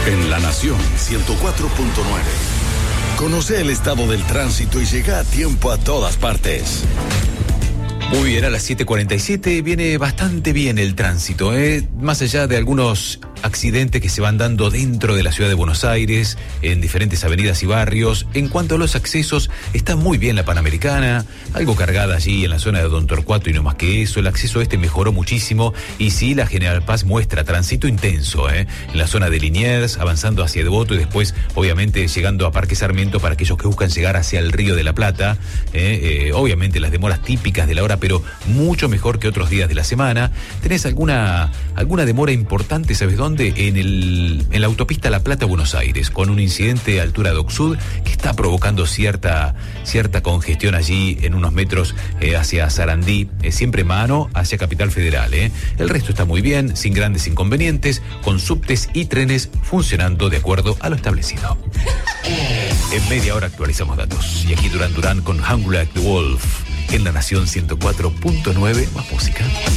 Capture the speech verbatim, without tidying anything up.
En La Nación ciento cuatro punto nueve. Conoce el estado del tránsito y llega a tiempo a todas partes. Muy bien, a las siete cuarenta y siete viene bastante bien el tránsito, ¿eh? Más allá de algunos accidentes que se van dando dentro de la ciudad de Buenos Aires, en diferentes avenidas y barrios. En cuanto a los accesos, está muy bien la Panamericana, algo cargada allí en la zona de Don Torcuato y no más que eso. El acceso este mejoró muchísimo y sí, la General Paz muestra tránsito intenso, ¿eh? En la zona de Liniers, avanzando hacia Devoto y después, obviamente, llegando a Parque Sarmiento para aquellos que buscan llegar hacia el Río de la Plata. ¿eh? Eh, obviamente las demoras típicas de la hora, pero mucho mejor que otros días de la semana. ¿Tenés alguna, alguna demora importante, sabes dónde? En, el, en la autopista La Plata-Buenos Aires, con un incidente a altura de Oxud que está provocando cierta, cierta congestión allí en unos metros eh, hacia Sarandí, eh, siempre mano hacia Capital Federal. Eh. El resto está muy bien, sin grandes inconvenientes, con subtes y trenes funcionando de acuerdo a lo establecido. En media hora actualizamos datos. Y aquí Durán Durán con Hungry Like the Wolf. En La Nación ciento cuatro punto nueve, más música.